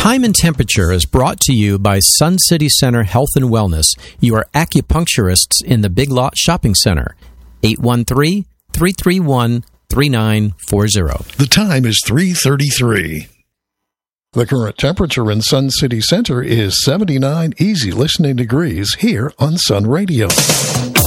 Time and Temperature is brought to you by Sun City Center Health and Wellness, your acupuncturists in the Big Lot Shopping Center. 813-331-3940. The time is 3:33. The current temperature in Sun City Center is 79 easy listening degrees here on Sun Radio.